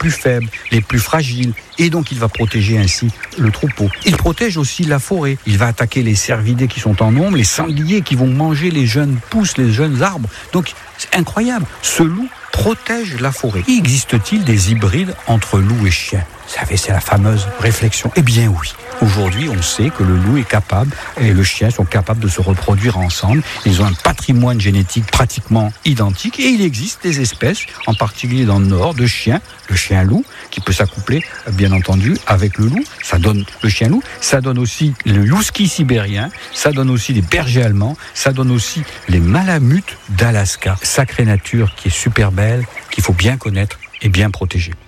plus faibles, les plus fragiles, et donc il va protéger ainsi le troupeau. Il protège aussi la forêt. Il va attaquer les cervidés qui sont en nombre, les sangliers qui vont manger les jeunes pousses, les jeunes arbres. Donc c'est incroyable. Ce loup protège la forêt. Existe-t-il des hybrides entre loup et chien ? Vous savez, c'est la fameuse réflexion. Eh bien oui. Aujourd'hui, on sait que le loup est capable et le chien sont capables de se reproduire ensemble. Ils ont un patrimoine génétique pratiquement identique et il existe des espèces, en particulier dans le nord, de chiens, le chien-loup, qui peut s'accoupler, bien entendu, avec le loup. Ça donne le chien-loup. Ça donne aussi le husky sibérien. Ça donne aussi les bergers allemands. Ça donne aussi les malamutes d'Alaska. Sacrée nature qui est super belle, qu'il faut bien connaître et bien protéger.